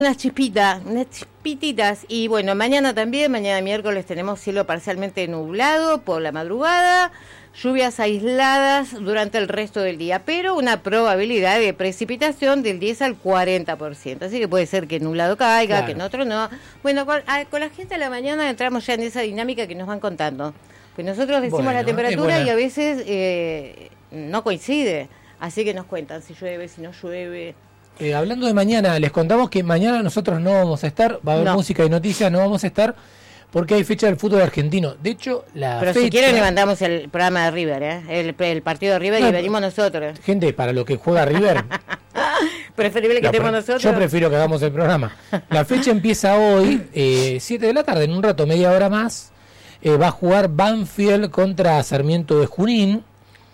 Unas chispititas. Y bueno, mañana miércoles tenemos cielo parcialmente nublado por la madrugada, lluvias aisladas durante el resto del día, pero una probabilidad de precipitación del 10 al 40%. Así que puede ser que nublado caiga, claro, que en otro no. Bueno, con la gente a la mañana entramos ya en esa dinámica que nos van contando. Pues nosotros decimos la temperatura y a veces no coincide. Así que nos cuentan si llueve, si no llueve. Hablando de mañana, les contamos que mañana nosotros no vamos a estar, va a haber música y noticias, no vamos a estar porque hay fecha del fútbol argentino. De hecho, Pero si quieren levantamos el programa de River, el partido de River, y venimos nosotros. Gente, para lo que juega River... Preferible que estemos nosotros. Yo prefiero que hagamos el programa. La fecha empieza hoy, 7 de la tarde, en un rato, media hora más. Va a jugar Banfield contra Sarmiento de Junín.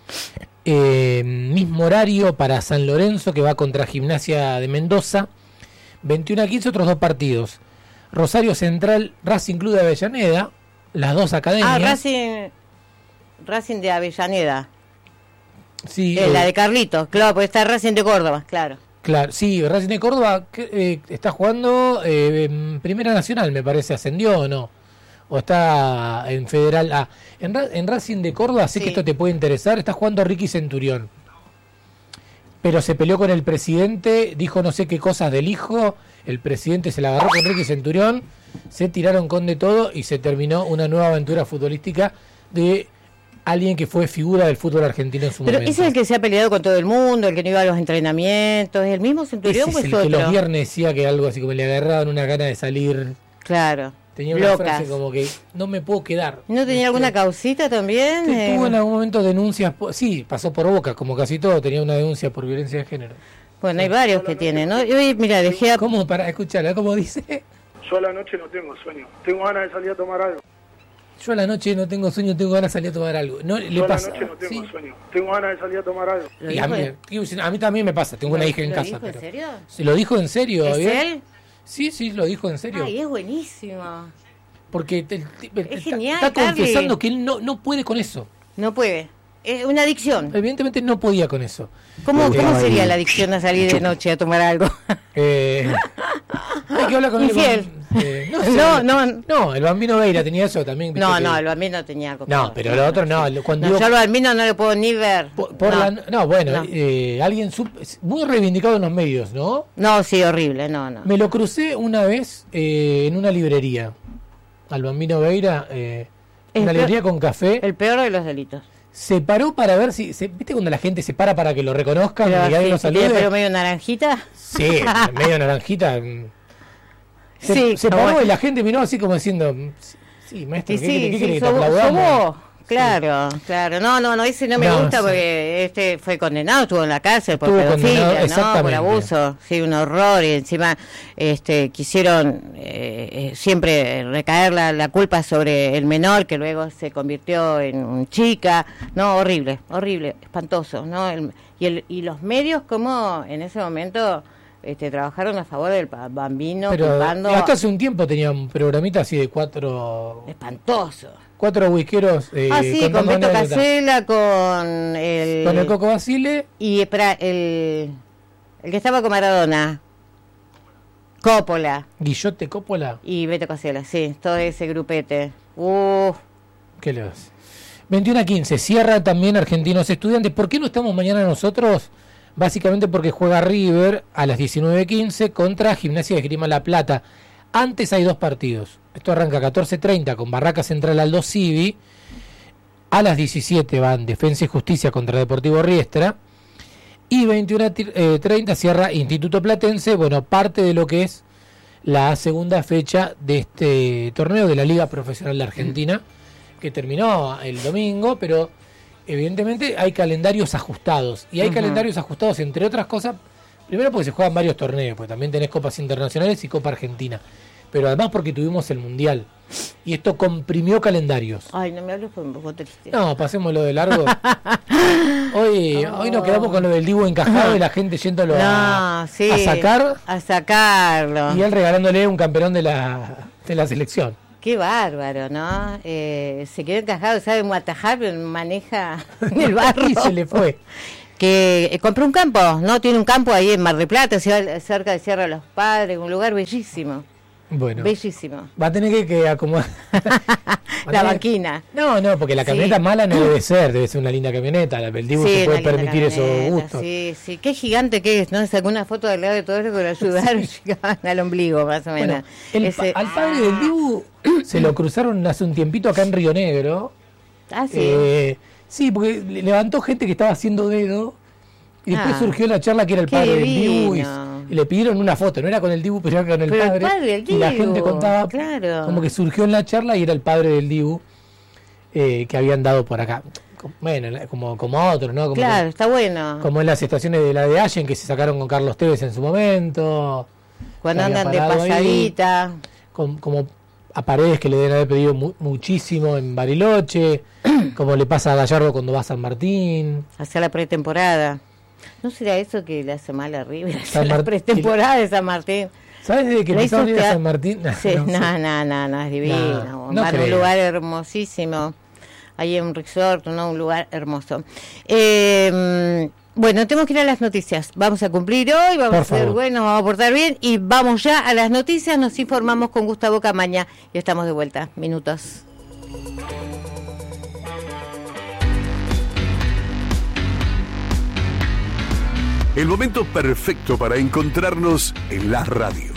Mismo horario para San Lorenzo, que va contra Gimnasia de Mendoza. 21 a 15, otros dos partidos. Rosario Central, Racing Club de Avellaneda, las dos academias. Racing de Avellaneda. Sí, la de Carlitos, claro, porque está Racing de Córdoba, claro. Claro, sí, Racing de Córdoba está jugando Primera Nacional, me parece, ¿ascendió o no? O está en Federal A. En Racing de Córdoba, sé que esto te puede interesar, está jugando Ricky Centurión. Pero se peleó con el presidente, dijo no sé qué cosas del hijo, el presidente se la agarró con Ricky Centurión, se tiraron con de todo y se terminó una nueva aventura futbolística de alguien que fue figura del fútbol argentino en su momento. Pero ese es el que se ha peleado con todo el mundo, el que no iba a los entrenamientos, ¿es el mismo Centurión o es otro? El que los viernes decía que algo así como le agarraban una gana de salir. Claro. Tenía una frase como que no me puedo quedar. ¿No tenía alguna causita también? Tuvo en algún momento denuncias, sí, pasó por Boca, como casi todo, tenía una denuncia por violencia de género. Bueno, hay varios que tienen, ¿no? Yo, mira, dejé a... ¿Cómo? Para escucharla, ¿cómo dice? Yo a la noche no tengo sueño, tengo ganas de salir a tomar algo. Yo a la noche no tengo sueño, tengo ganas de salir a tomar algo. No, yo a la noche no tengo sueño, tengo ganas de salir a tomar algo. Y a mí también me pasa, tengo una hija en casa. ¿Lo dijo en serio? ¿Se lo dijo en serio? ¿Es él? Sí, lo dijo en serio. Ay, es buenísimo. Porque es genial, está confesando que él no puede con eso. No puede. Es una adicción. Evidentemente no podía con eso. ¿Cómo sería la adicción a salir de noche a tomar algo? Hay que hablar con Infiel. No, el Bambino Veira tenía eso también. No, el Bambino tenía algo. No, pero el otro no. Yo al Bambino no le puedo ni ver. Alguien muy reivindicado en los medios, ¿no? No, sí, horrible, no. Me lo crucé una vez en una librería. Al Bambino Veira, una librería con café. El peor de los delitos. Se paró para ver si... ¿Viste cuando la gente se para para que lo reconozcan? Y alguien lo salude? ¿Pero medio naranjita? Sí, medio naranjita. Se paró y la gente miró así como diciendo... Sí, maestro, ¿qué querés que te aplaudamos? Claro. No, ese no me gusta porque fue condenado, estuvo en la cárcel por pedofilia, ¿no? Por abuso, sí, un horror, y encima quisieron siempre recaer la culpa sobre el menor, que luego se convirtió en un chica, no, horrible, espantoso, ¿no? Y los medios como en ese momento trabajaron a favor del Bambino, culpando... Hasta hace un tiempo tenía un programita así de 4... Espantoso. 4 whiskeros. Con Beto Casella, con el Coco Basile. Y espera, el que estaba con Maradona. Coppola. Guillote Coppola. Y Beto Casella, sí, todo ese grupete. ¿Qué le hace? 21 a 15, cierra también Argentinos Estudiantes. ¿Por qué no estamos mañana nosotros? Básicamente porque juega River a las 19:15 contra Gimnasia de Esgrima La Plata. Antes hay dos partidos. Esto arranca a 14:30 con Barraca Central Aldo Civi. A las 17 van Defensa y Justicia contra Deportivo Riestra. Y 21:30 cierra Instituto Platense. Bueno, parte de lo que es la segunda fecha de este torneo de la Liga Profesional de Argentina, que terminó el domingo, pero evidentemente hay calendarios ajustados. Y hay calendarios ajustados, entre otras cosas, primero porque se juegan varios torneos, porque también tenés copas internacionales y Copa Argentina. Pero además porque tuvimos el Mundial. Y esto comprimió calendarios. Ay, no me hables, fue un poco triste. No, pasémoslo de largo. Hoy nos quedamos con lo del Dibu encajado y la gente yéndolo a sacarlo. Y él regalándole un campeón de la selección. Qué bárbaro, ¿no? Se quedó encajado, sabe atajar, pero maneja en el barro. Y se le fue. que compró un campo, ¿no? Tiene un campo ahí en Mar del Plata, cerca de Sierra de los Padres, un lugar bellísimo. Bueno, bellísimo. Va a tener que acomodar la banquina. No, porque la camioneta mala no debe ser una linda camioneta. El Dibu se puede permitir esos gustos. Sí, qué gigante que es, ¿no? Sacó una foto del lado de todo eso que lo ayudaron llegaban al ombligo, más o menos. Bueno, al padre del Dibu se lo cruzaron hace un tiempito acá en Río Negro. Ah, sí. Sí, porque levantó gente que estaba haciendo dedo y después surgió la charla que era el padre del Dibu y le pidieron una foto, no era con el Dibu, pero era con el padre del Dibu, y la gente contaba, como que surgió en la charla y era el padre del Dibu que habían dado por acá. Bueno, como otros, ¿no? Claro, está bueno. Como en las estaciones de la de Allen que se sacaron con Carlos Tevez en su momento. Cuando andan de pasadita. Ahí, como a Paredes que le deben haber pedido muchísimo en Bariloche, como le pasa a Gallardo cuando va a San Martín. Hacia la pretemporada. ¿No será eso que le hace mal a River? La pretemporada de San Martín. ¿Sabes desde que empezaron a ir a San Martín? No, es divino. Van a un lugar hermosísimo. Ahí en un resort, ¿no? Un lugar hermoso. Bueno, tenemos que ir a las noticias. Vamos a cumplir hoy, vamos a ser buenos, vamos a portar bien y vamos ya a las noticias. Nos informamos con Gustavo Camaña y estamos de vuelta. Minutos. El momento perfecto para encontrarnos en la radio.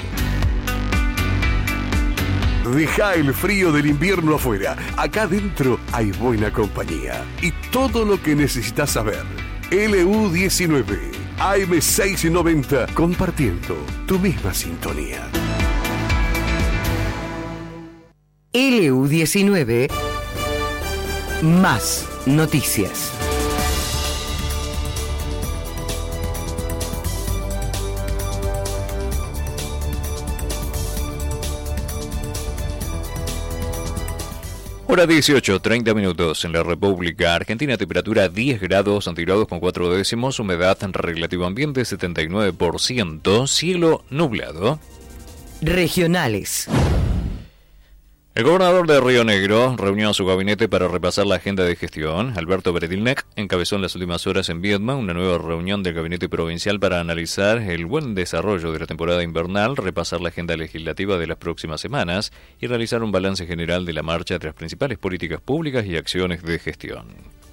Deja el frío del invierno afuera. Acá dentro hay buena compañía y todo lo que necesitas saber. LU19, AM690, compartiendo tu misma sintonía. LU19, más noticias. Hora 18:30 minutos en la República Argentina, temperatura 10 grados centígrados con 4 décimos, humedad relativo ambiente 79%, cielo nublado. Regionales. El gobernador de Río Negro reunió a su gabinete para repasar la agenda de gestión. Alberto Beredilnec encabezó en las últimas horas en Viedma una nueva reunión del gabinete provincial para analizar el buen desarrollo de la temporada invernal, repasar la agenda legislativa de las próximas semanas y realizar un balance general de la marcha de las principales políticas públicas y acciones de gestión.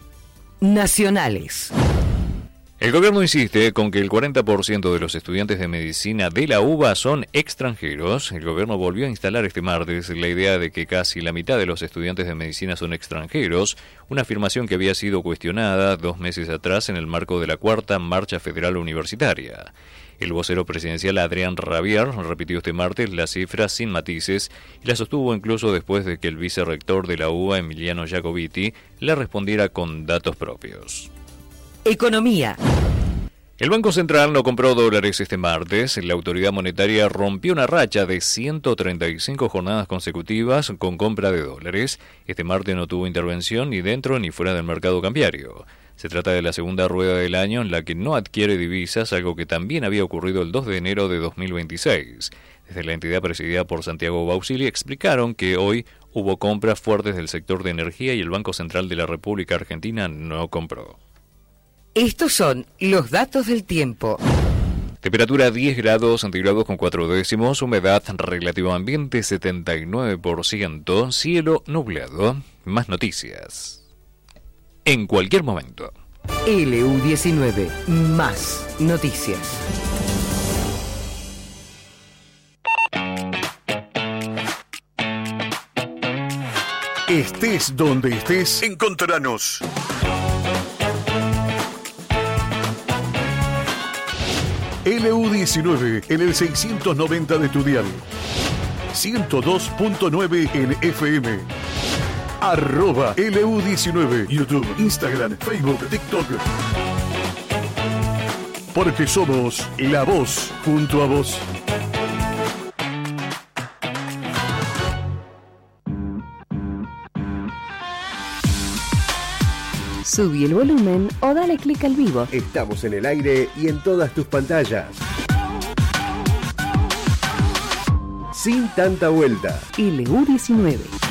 Nacionales. El gobierno insiste con que el 40% de los estudiantes de medicina de la UBA son extranjeros. El gobierno volvió a instalar este martes la idea de que casi la mitad de los estudiantes de medicina son extranjeros, una afirmación que había sido cuestionada 2 meses atrás en el marco de la 4ª Marcha Federal Universitaria. El vocero presidencial Adrián Rabier repitió este martes la cifra sin matices y la sostuvo incluso después de que el vicerrector de la UBA, Emiliano Jacobiti, le respondiera con datos propios. Economía. El Banco Central no compró dólares este martes. La autoridad monetaria rompió una racha de 135 jornadas consecutivas con compra de dólares. Este martes no tuvo intervención ni dentro ni fuera del mercado cambiario. Se trata de la segunda rueda del año en la que no adquiere divisas, algo que también había ocurrido el 2 de enero de 2026. Desde la entidad presidida por Santiago Bausili explicaron que hoy hubo compras fuertes del sector de energía y el Banco Central de la República Argentina no compró. Estos son los datos del tiempo. Temperatura 10 grados centígrados con 4 décimos, humedad relativa ambiente 79%, cielo nublado. Más noticias en cualquier momento. LU19, más noticias. Estés donde estés, encontranos. LU19 en el 690 de tu dial, 102.9 en FM, @LU19, YouTube, Instagram, Facebook, TikTok. Porque somos la voz junto a vos. Subí el volumen o dale clic al vivo. Estamos en el aire y en todas tus pantallas. Sin tanta vuelta. LU19.